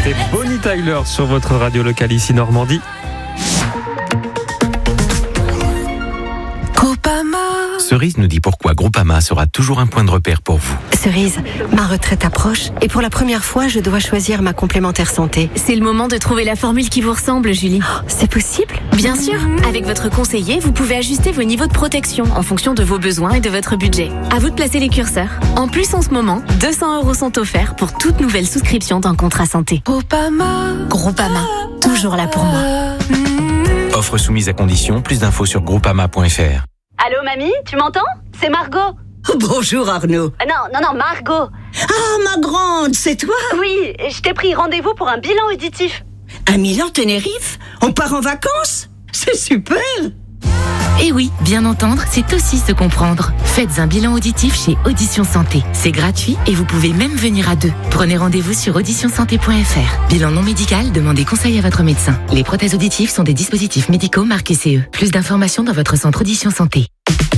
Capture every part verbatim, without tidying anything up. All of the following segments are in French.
C'était Bonnie Tyler sur votre radio locale ici Normandie. Cerise nous dit pourquoi Groupama sera toujours un point de repère pour vous. Cerise, ma retraite approche et pour la première fois, je dois choisir ma complémentaire santé. C'est le moment de trouver la formule qui vous ressemble, Julie. Oh, c'est possible ? Bien sûr, avec votre conseiller, vous pouvez ajuster vos niveaux de protection en fonction de vos besoins et de votre budget. À vous de placer les curseurs. En plus, en ce moment, deux cents euros sont offerts pour toute nouvelle souscription d'un contrat santé. Groupama. Groupama, toujours là pour moi. Offre soumise à condition, plus d'infos sur groupama point f r. Allô mamie, tu m'entends ? C'est Margot. Bonjour Arnaud. Euh, non, non, non, Margot. Ah, ma grande, c'est toi ? Oui, je t'ai pris rendez-vous pour un bilan auditif. À Milan, Tenerife ? On part en vacances ? C'est super ! Et oui, bien entendre, c'est aussi se comprendre. Faites un bilan auditif chez Audition Santé. C'est gratuit et vous pouvez même venir à deux. Prenez rendez-vous sur audition santé point f r. Bilan non médical, demandez conseil à votre médecin. Les prothèses auditives sont des dispositifs médicaux marqués C E. Plus d'informations dans votre centre Audition Santé.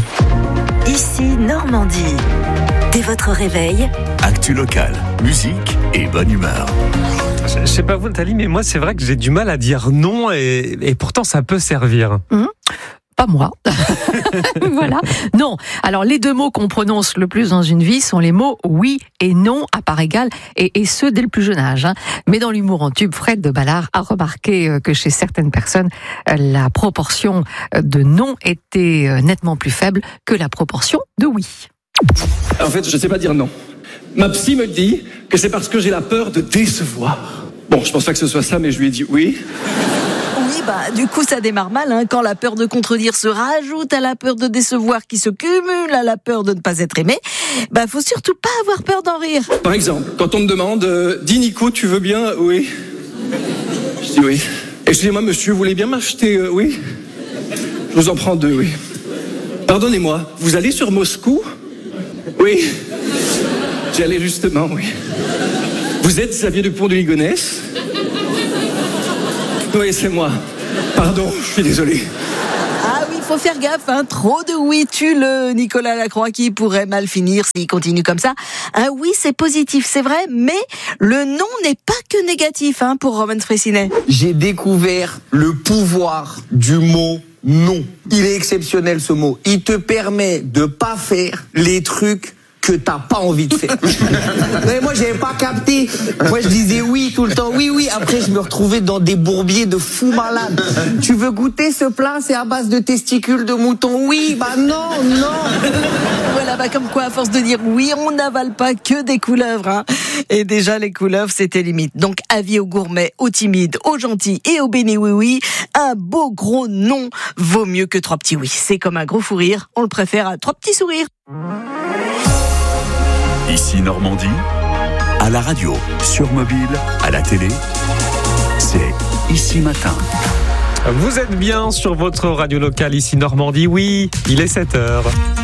Ici Normandie. Dès votre réveil, actu local, musique et bonne humeur. Je, je sais pas vous Nathalie, mais moi c'est vrai que j'ai du mal à dire non et, et pourtant ça peut servir. Mmh. Pas moi. Voilà. Non. Alors, les deux mots qu'on prononce le plus dans une vie sont les mots oui et non à part égale, et, et ce, dès le plus jeune âge. Hein. Mais dans l'humour en tube, Fred de Ballard a remarqué que chez certaines personnes, la proportion de non était nettement plus faible que la proportion de oui. En fait, je ne sais pas dire non. Ma psy me dit que c'est parce que j'ai la peur de décevoir. Bon, je pense pas que ce soit ça, mais je lui ai dit oui. Oui, bah, du coup, ça démarre mal, hein, quand la peur de contredire se rajoute à la peur de décevoir qui se cumule à la peur de ne pas être aimé. Bah, faut surtout pas avoir peur d'en rire. Par exemple, quand on me demande, euh, dis Nico, tu veux bien ? Oui. Je dis oui. Excusez-moi, monsieur, vous voulez bien m'acheter ? euh, Oui. Je vous en prends deux, oui. Pardonnez-moi, vous allez sur Moscou ? Oui. J'y allais justement, oui. Vous êtes Xavier Dupont de Ligonnès ? Oui, c'est moi. Pardon, je suis désolé. Ah oui, faut faire gaffe, hein. Trop de oui tue le Nicolas Lacroix qui pourrait mal finir s'il continue comme ça. Un oui, c'est positif, c'est vrai, mais le non n'est pas que négatif, hein, pour Roman Fressinet. J'ai découvert le pouvoir du mot non. Il est exceptionnel, ce mot. Il te permet de pas faire les trucs que t'as pas envie de faire. Mais moi, j'avais pas capté. Moi, je disais oui tout le temps. Oui, oui. Après, je me retrouvais dans des bourbiers de fous malades. Tu veux goûter ce plat? C'est à base de testicules de mouton. Oui, bah non, non. Voilà, bah comme quoi, à force de dire oui, on n'avale pas que des couleuvres, hein. Et déjà, les couleuvres, c'était limite. Donc, avis aux gourmets, aux timides, aux gentils et aux bénis oui-oui, un beau gros non vaut mieux que trois petits oui. C'est comme un gros fou rire. On le préfère à trois petits sourires. Ici Normandie, à la radio, sur mobile, à la télé, c'est Ici Matin. Vous êtes bien sur votre radio locale ici Normandie, oui, il est sept heures.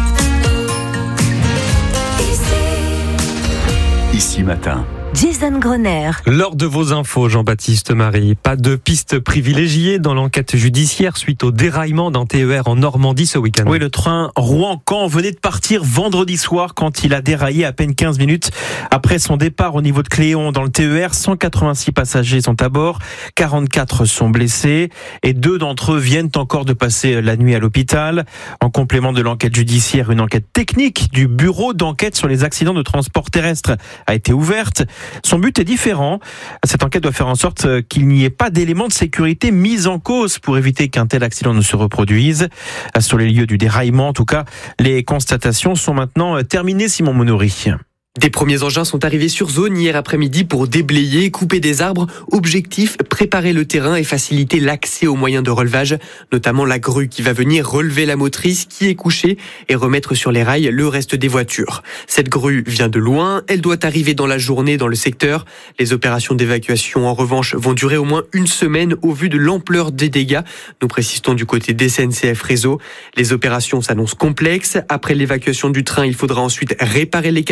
Ici Matin. Jason Grenier. Lors de vos infos, Jean-Baptiste Marie, pas de piste privilégiée dans l'enquête judiciaire suite au déraillement d'un T E R en Normandie ce week-end. Oui, le train Rouen-Caen venait de partir vendredi soir quand il a déraillé à peine quinze minutes après son départ au niveau de Cléon dans le T E R. cent quatre-vingt-six passagers sont à bord, quarante-quatre sont blessés et deux d'entre eux viennent encore de passer la nuit à l'hôpital. En complément de l'enquête judiciaire, une enquête technique du bureau d'enquête sur les accidents de transport terrestre a été ouverte. Son but est différent. Cette enquête doit faire en sorte qu'il n'y ait pas d'éléments de sécurité mis en cause pour éviter qu'un tel accident ne se reproduise. Sur les lieux du déraillement, en tout cas, les constatations sont maintenant terminées, Simon Monory. Des premiers engins sont arrivés sur zone hier après-midi pour déblayer, couper des arbres. Objectif, préparer le terrain et faciliter l'accès aux moyens de relevage, notamment la grue qui va venir relever la motrice qui est couchée et remettre sur les rails le reste des voitures. Cette grue vient de loin, elle doit arriver dans la journée dans le secteur. Les opérations d'évacuation, en revanche, vont durer au moins une semaine au vu de l'ampleur des dégâts. Nous précisons du côté d'S N C F Réseau. Les opérations s'annoncent complexes. Après l'évacuation du train, il faudra ensuite réparer les caténaires,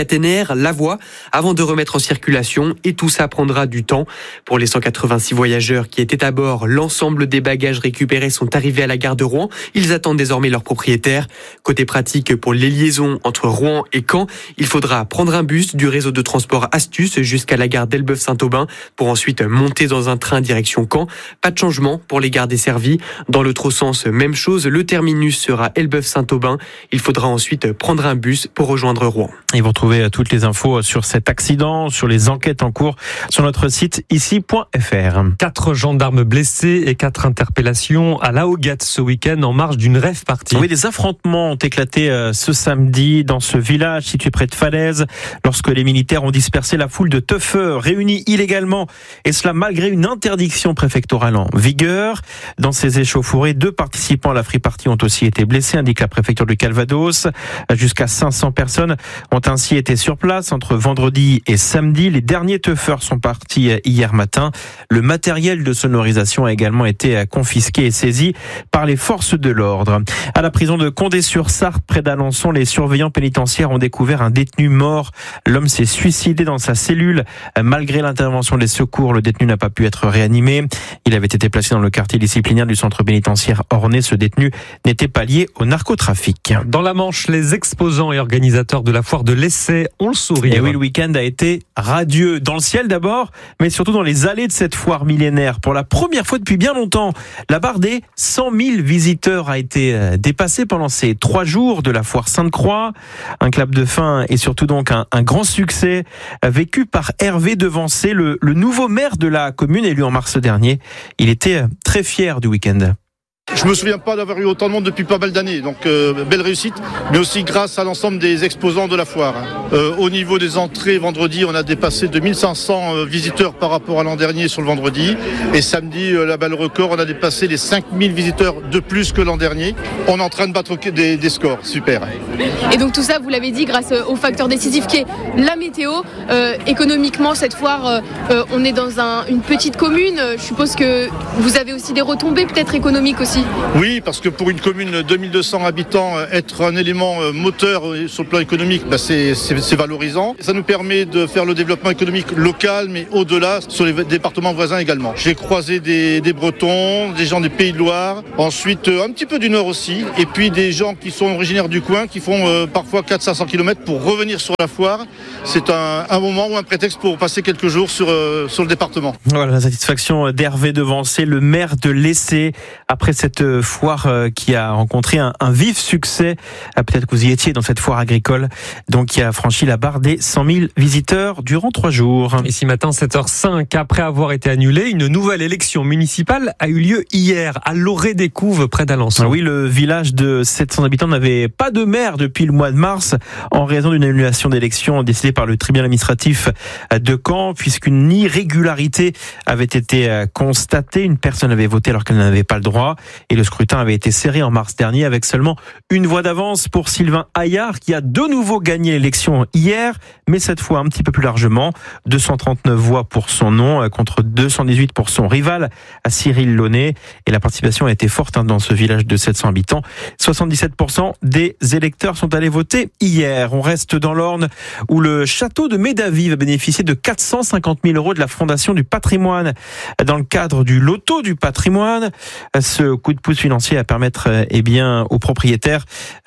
ouvrir la voie avant de remettre en circulation et tout ça prendra du temps. Pour les cent quatre-vingt-six voyageurs qui étaient à bord, l'ensemble des bagages récupérés sont arrivés à la gare de Rouen. Ils attendent désormais leur propriétaire. Côté pratique, pour les liaisons entre Rouen et Caen, il faudra prendre un bus du réseau de transport Astus jusqu'à la gare d'Elbeuf-Saint-Aubin pour ensuite monter dans un train direction Caen. Pas de changement pour les gares desservies. Dans l'autre sens, même chose, le terminus sera Elbeuf-Saint-Aubin. Il faudra ensuite prendre un bus pour rejoindre Rouen. Et vous retrouvez toutes les infos sur cet accident, sur les enquêtes en cours sur notre site ici point f r. Quatre gendarmes blessés et quatre interpellations à La Hoguette ce week-end en marge d'une rave party. Oui, des affrontements ont éclaté ce samedi dans ce village situé près de Falaise lorsque les militaires ont dispersé la foule de teufeurs réunis illégalement, et cela malgré une interdiction préfectorale en vigueur. Dans ces échauffourées, deux participants à la free party ont aussi été blessés, indique la préfecture du Calvados. Jusqu'à cinq cents personnes ont ainsi été sur place entre vendredi et samedi. Les derniers teufeurs sont partis hier matin. Le matériel de sonorisation a également été confisqué et saisi par les forces de l'ordre. À la prison de Condé-sur-Sarthe, près d'Alençon, les surveillants pénitentiaires ont découvert un détenu mort. L'homme s'est suicidé dans sa cellule. Malgré l'intervention des secours, le détenu n'a pas pu être réanimé. Il avait été placé dans le quartier disciplinaire du centre pénitentiaire ornais. Ce détenu n'était pas lié au narcotrafic. Dans la Manche, les exposants et organisateurs de la foire de l'Essai ont le sourire. Et oui, le week-end a été radieux. Dans le ciel d'abord, mais surtout dans les allées de cette foire millénaire. Pour la première fois depuis bien longtemps, la barre des cent mille visiteurs a été dépassée pendant ces trois jours de la foire Sainte-Croix. Un clap de fin et surtout donc un, un grand succès vécu par Hervé Devancé, le, le nouveau maire de la commune élu en mars dernier. Il était très fier du week-end. Je me souviens pas d'avoir eu autant de monde depuis pas mal d'années, donc euh, belle réussite, mais aussi grâce à l'ensemble des exposants de la foire. Euh, au niveau des entrées, vendredi, on a dépassé deux mille cinq cents euh, visiteurs par rapport à l'an dernier sur le vendredi, et samedi, euh, là-bas le record, on a dépassé les cinq mille visiteurs de plus que l'an dernier. On est en train de battre des, des scores, super. Et donc tout ça, vous l'avez dit, grâce au facteur décisif qui est la météo. Euh, économiquement, cette foire, euh, on est dans un, une petite commune, je suppose que vous avez aussi des retombées peut-être économiques aussi. Oui, parce que pour une commune de deux mille deux cents habitants, être un élément moteur sur le plan économique, bah c'est, c'est, c'est valorisant. Ça nous permet de faire le développement économique local, mais au-delà, sur les départements voisins également. J'ai croisé des, des Bretons, des gens des Pays de Loire, ensuite un petit peu du Nord aussi, et puis des gens qui sont originaires du coin, qui font euh, parfois quatre cents à cinq cents kilomètres pour revenir sur la foire. C'est un, un moment ou un prétexte pour passer quelques jours sur, euh, sur le département. Voilà la satisfaction d'Hervé Devancé, le maire de l'Essai, après cette foire qui a rencontré un, un vif succès. Peut-être que vous y étiez dans cette foire agricole, donc qui a franchi la barre des cent mille visiteurs durant trois jours. Et ce matin, sept heures cinq, après avoir été annulée, une nouvelle élection municipale a eu lieu hier à Loré-des-Couves, près d'Alençon. Oui, le village de sept cents habitants n'avait pas de maire depuis le mois de mars en raison d'une annulation d'élection décidée par le tribunal administratif de Caen, puisqu'une irrégularité avait été constatée. Une personne avait voté alors qu'elle n'avait pas le droit. Et le scrutin avait été serré en mars dernier avec seulement une voix d'avance pour Sylvain Hayard, qui a de nouveau gagné l'élection hier, mais cette fois un petit peu plus largement. deux cent trente-neuf voix pour son nom contre deux cent dix-huit pour son rival, à Cyril Launay. Et la participation a été forte dans ce village de sept cents habitants. soixante-dix-sept pour cent des électeurs sont allés voter hier. On reste dans l'Orne où le château de Médavy va bénéficier de quatre cent cinquante mille euros de la Fondation du patrimoine dans le cadre du loto du patrimoine. Ce coup de pouce financier à permettre eh bien, aux propriétaires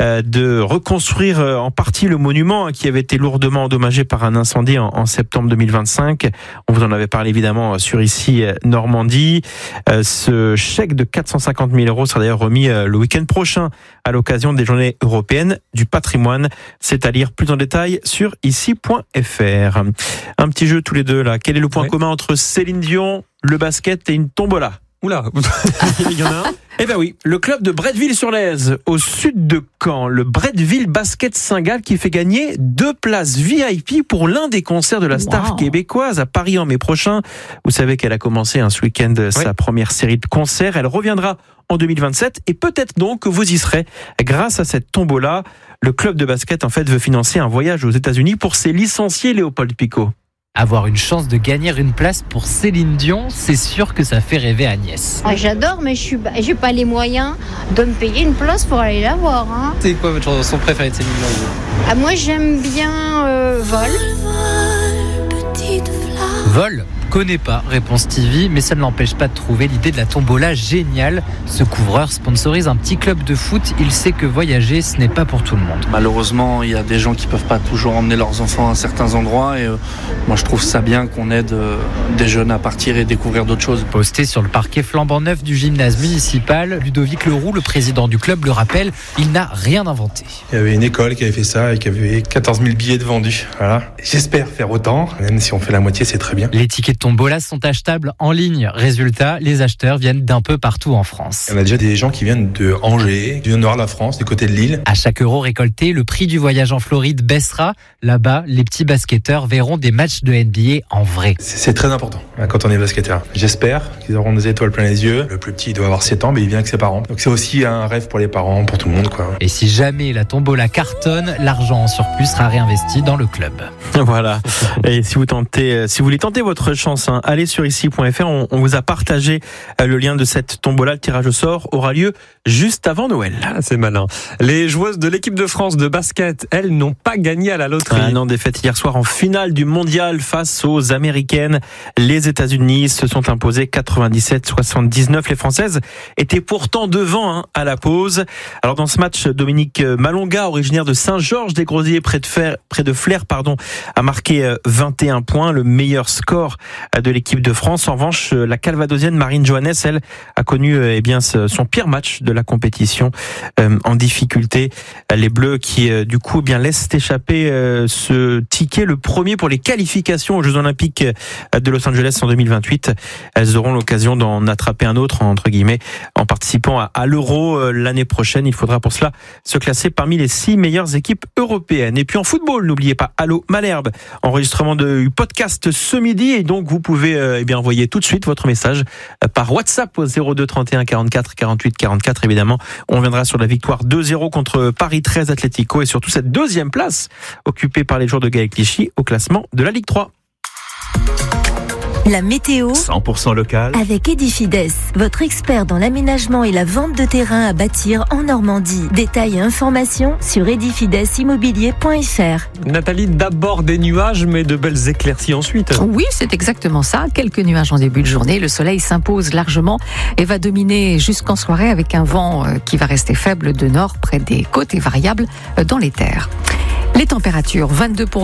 de reconstruire en partie le monument qui avait été lourdement endommagé par un incendie en, en septembre deux mille vingt-cinq. On vous en avait parlé évidemment sur ici Normandie. Ce chèque de quatre cent cinquante mille euros sera d'ailleurs remis le week-end prochain à l'occasion des journées européennes du patrimoine. C'est à lire plus en détail sur ici point f r. Un petit jeu tous les deux là. Quel est le point ouais. commun entre Céline Dion, le basket et une tombola? Oula, il y en a un. Eh ben oui, le club de Bretteville-sur-Lez, au sud de Caen, le Bretteville Basket Saint-Gall qui fait gagner deux places V I P pour l'un des concerts de la star wow. québécoise à Paris en mai prochain. Vous savez qu'elle a commencé hein, ce week-end oui. sa première série de concerts. Elle reviendra en deux mille vingt-sept et peut-être donc que vous y serez grâce à cette tombola. Le club de basket en fait veut financer un voyage aux États-Unis pour ses licenciés, Léopold Picot. Avoir une chance de gagner une place pour Céline Dion, c'est sûr que ça fait rêver Agnès. Ah, j'adore, mais je suis, j'ai pas les moyens de me payer une place pour aller la voir. Hein. C'est quoi votre chanson préférée de Céline Dion? Ah, moi, j'aime bien euh, Vol. Vol, connais pas, répond Stevie, mais ça ne l'empêche pas de trouver l'idée de la tombola géniale. Ce couvreur sponsorise un petit club de foot, il sait que voyager, ce n'est pas pour tout le monde. Malheureusement, il y a des gens qui peuvent pas toujours emmener leurs enfants à certains endroits et euh, moi je trouve ça bien qu'on aide euh, des jeunes à partir et découvrir d'autres choses. Posté sur le parquet flambant neuf du gymnase municipal, Ludovic Leroux, le président du club, le rappelle, il n'a rien inventé. Il y avait une école qui avait fait ça et qui avait quatorze mille billets de vendus. Voilà. J'espère faire autant, même si on fait la moitié, c'est très bien. Les tickets de tombola sont achetables en ligne. Résultat, les acheteurs viennent d'un peu partout en France. On a déjà des gens qui viennent de Angers, du nord de la France, du côté de Lille. À chaque euro récolté, le prix du voyage en Floride baissera. Là-bas, les petits basketteurs verront des matchs de N B A en vrai. C'est très important quand on est basketteur. J'espère qu'ils auront des étoiles plein les yeux. Le plus petit doit avoir sept ans, mais il vient avec ses parents. Donc c'est aussi un rêve pour les parents, pour tout le monde, quoi. Et si jamais la tombola cartonne, l'argent en surplus sera réinvesti dans le club. Voilà. Et si vous tentez, si vous voulez tenter votre chance, hein, allez sur ici point f r. On, on vous a partagé le lien de cette tombola. Le tirage au sort aura lieu juste avant Noël. Ah, c'est malin. Les joueuses de l'équipe de France de basket, elles, n'ont pas gagné à la loterie. Ah non, défaite hier soir en finale du mondial face aux Américaines. Les États-Unis se sont imposés quatre-vingt-dix-sept soixante-dix-neuf. Les Françaises étaient pourtant devant, hein, à la pause. Alors dans ce match, Dominique Malonga, originaire de Saint-Georges-des-Grosiers, près de Flers, près de Flers, pardon, a marqué vingt et un points, le meilleur score de l'équipe de France. En revanche, la Calvadosienne Marine Johannes, elle, a connu eh bien son pire match de la compétition, euh, en difficulté. Les Bleus qui, euh, du coup, eh bien laissent échapper euh, ce ticket, le premier pour les qualifications aux Jeux Olympiques de Los Angeles en deux mille vingt-huit. Elles auront l'occasion d'en attraper un autre, entre guillemets, en participant à, à l'Euro euh, l'année prochaine. Il faudra pour cela se classer parmi les six meilleures équipes européennes. Et puis en football, n'oubliez pas Allô Malherbe, enregistrement de podcast ce midi, et donc vous pouvez euh, eh bien envoyer tout de suite votre message euh, par WhatsApp au zéro deux trente et un quarante-quatre quarante-huit quarante-quatre. Évidemment, on viendra sur la victoire deux zéro contre Paris treize Atlético et surtout cette deuxième place occupée par les joueurs de Gaël Clichy au classement de la Ligue trois. La météo cent pour cent local avec Edifides, votre expert dans l'aménagement et la vente de terrain à bâtir en Normandie. Détails et informations sur edifides immobilier point f r. Nathalie, d'abord des nuages, mais de belles éclaircies ensuite. Oui, c'est exactement ça. Quelques nuages en début de journée. Le soleil s'impose largement et va dominer jusqu'en soirée avec un vent qui va rester faible de nord près des côtes et variable dans les terres. Les températures, vingt-deux pour